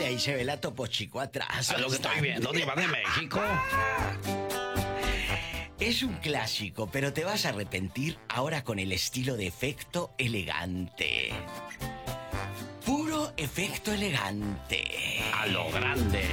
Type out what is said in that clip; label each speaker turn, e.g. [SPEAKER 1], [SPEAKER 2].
[SPEAKER 1] ahí se ve la Topo Chico atrás.
[SPEAKER 2] A lo que estoy viendo, Diva de México.
[SPEAKER 1] Es un clásico, pero te vas a arrepentir ahora con el estilo de efecto elegante. Puro efecto elegante.
[SPEAKER 2] A lo grande.